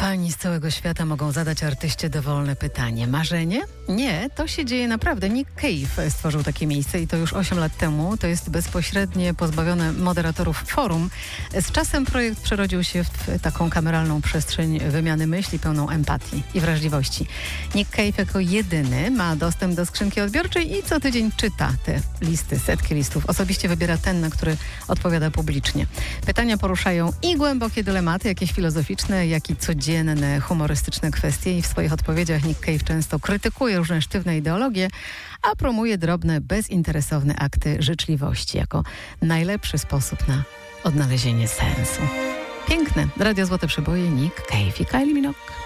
Pani z całego świata mogą zadać artyście dowolne pytanie. Marzenie? Nie, to się dzieje naprawdę. Nick Cave stworzył takie miejsce i to już 8 lat temu. To jest bezpośrednie, pozbawione moderatorów forum. Z czasem projekt przerodził się w taką kameralną przestrzeń wymiany myśli, pełną empatii i wrażliwości. Nick Cave jako jedyny ma dostęp do skrzynki odbiorczej i co tydzień czyta te listy, setki listów. Osobiście wybiera ten, na który odpowiada publicznie. Pytania poruszają i głębokie dylematy, jakieś filozoficzne, jak i codzienne, humorystyczne kwestie i w swoich odpowiedziach Nick Cave często krytykuje różne sztywne ideologie, a promuje drobne, bezinteresowne akty życzliwości jako najlepszy sposób na odnalezienie sensu. Piękne. Radio Złote Przeboje, Nick Cave i Kylie Minogue.